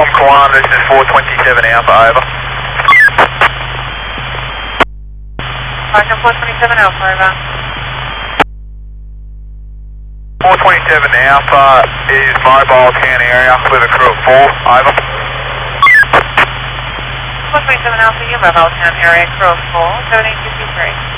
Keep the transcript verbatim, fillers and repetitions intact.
Tom Kawana, this is four twenty-seven Alpha, over. Roger, four twenty-seven Alpha, over. four twenty-seven Alpha is mobile town area with a crew of four, over. four twenty-seven Alpha, you mobile town area, crew of four, seventeen fifty-three.